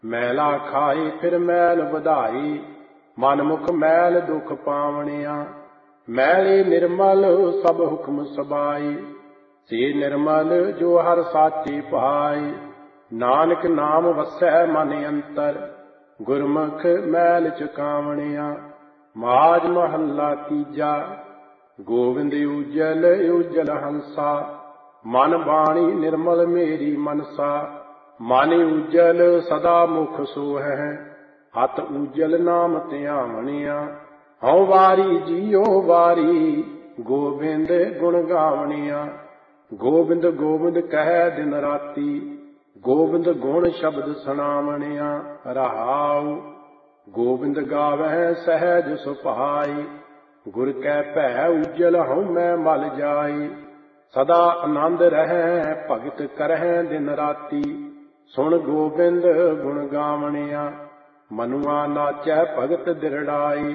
ਮੈਲਾ ਖਾਈ ਫਿਰ ਮੈਲ ਵਧਾਈ, ਮਨ ਮੁਖ ਮੈਲ ਦੁਖ ਪਾਵਣਿਆ। ਮੈਲੇ ਨਿਰਮਲ ਸਭ ਹੁਕਮ ਸਬਾਈ, ਸੇ ਨਿਰਮਲ ਜੋ ਹਰ ਸਾਚੀ ਪਾਈ। ਨਾਨਕ ਨਾਮ ਵਸੈ ਮਨ ਅੰਤਰ, ਗੁਰਮੁਖ ਮੈਲ ਚੁਕਾਵਣਿਆ। ਮਾਝ ਮਹੱਲਾ ਤੀਜਾ। ਗੋਬਿੰਦ ਉਜਲ ਉਜਲ ਹੰਸਾ, ਮਨ ਬਾਣੀ ਨਿਰਮਲ ਮੇਰੀ ਮਨਸਾ। ਮਨ ਉਜਲ ਸਦਾ ਮੁਖ ਸੋਹੈ, ਹੱਥ ਉਜਲ ਨਾਮ ਧਿਆਵਣਿਆ। ਹਉ ਵਾਰੀ ਜੀਉ ਵਾਰੀ, ਗੋਬਿੰਦ ਗੁਣ ਗਾਵਣਿਆ। ਗੋਬਿੰਦ ਗੋਬਿੰਦ ਕਹਿ ਦਿਨ ਰਾਤੀ, ਗੋਬਿੰਦ ਗੁਣ ਸ਼ਬਦ ਸੁਣਾਵਣਿਆ। ਰਹਾਉ ਗੋਬਿੰਦ ਗਾਵਹਿ ਸਹਿਜ ਸੁਭਾਈ, ਗੁਰ ਕੈ ਭੈ ਉਜਲ ਹਉ ਮੈਂ ਮਲ ਜਾਈ। ਸਦਾ ਆਨੰਦ ਰਹੈ ਭਗਤ ਕਰਹਿ ਦਿਨ ਰਾਤੀ, ਸੁਣ ਗੋਬਿੰਦ ਗੁਣ ਗਾਵਣਿਆ। ਮਨੁਆ ਨਾਚੈ ਭਗਤ ਦਿਰੜਾਈ,